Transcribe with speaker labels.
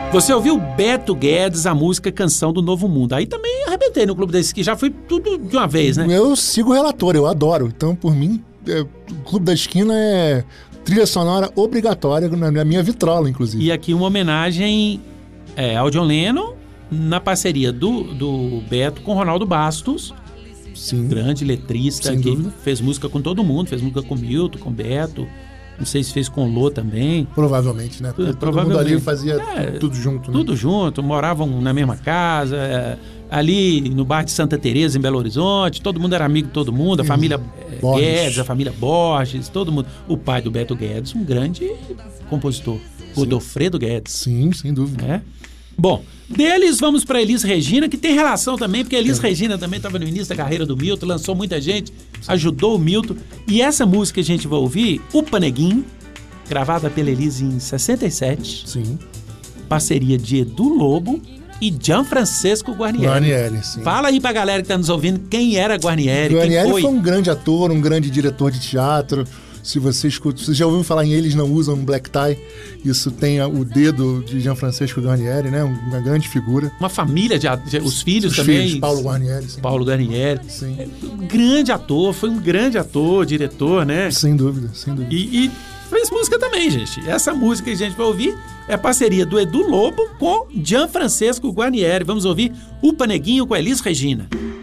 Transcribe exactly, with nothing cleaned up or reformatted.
Speaker 1: Você ouviu Beto Guedes, a música Canção do Novo Mundo. Aí também arrebentei no Clube da Esquina, já fui tudo de uma vez, né?
Speaker 2: Eu sigo o relator, eu adoro. Então, por mim, é, o Clube da Esquina é trilha sonora obrigatória na minha vitrola, inclusive.
Speaker 1: E aqui uma homenagem é, ao John Lennon, na parceria do, do Beto com Ronaldo Bastos.
Speaker 2: Sim.
Speaker 1: Grande letrista,
Speaker 2: Sem
Speaker 1: que
Speaker 2: dúvida.
Speaker 1: fez música com todo mundo, fez música com Milton, com Beto. Não sei se fez com o Lô também.
Speaker 2: Provavelmente, né? Todo
Speaker 1: Provavelmente.
Speaker 2: mundo ali fazia
Speaker 1: É,
Speaker 2: tudo junto, né?
Speaker 1: Tudo junto, moravam na mesma casa, é, ali no bar de Santa Teresa, em Belo Horizonte, todo mundo era amigo de todo mundo, a família é,
Speaker 2: Borges.
Speaker 1: Guedes, a família Borges, todo mundo. O pai do Beto Guedes, um grande compositor, Godofredo Guedes.
Speaker 2: Sim, sem dúvida.
Speaker 1: É. Bom, deles vamos para Elis Regina, que tem relação também, porque Elis é. Regina também estava no início da carreira do Milton, lançou muita gente, ajudou o Milton. E essa música que a gente vai ouvir, O Paneguinho, gravada pela Elis em sessenta e sete.
Speaker 2: Sim.
Speaker 1: Parceria de Edu Lobo e Gianfrancesco Guarnieri.
Speaker 2: Guarnieri, sim.
Speaker 1: Fala aí pra galera que tá nos ouvindo quem era Guarnieri,
Speaker 2: Guarnieri
Speaker 1: quem foi.
Speaker 2: foi um grande ator, um grande diretor de teatro. Se você escuta, você já ouviu falar em Eles Não Usam Black Tie? Isso tem o dedo de Gianfrancesco Guarnieri, né? Uma grande figura.
Speaker 1: Uma família de, de os filhos
Speaker 2: os
Speaker 1: também.
Speaker 2: Filhos, Paulo Guarnieri. Sim.
Speaker 1: Paulo Guarnieri.
Speaker 2: Sim.
Speaker 1: Um grande ator, foi um grande ator, diretor, né?
Speaker 2: Sem dúvida, sem dúvida.
Speaker 1: E, e fez música também, gente. Essa música que a gente vai ouvir é a parceria do Edu Lobo com Gianfrancesco Guarnieri. Vamos ouvir O Paneguinho com Elis Regina.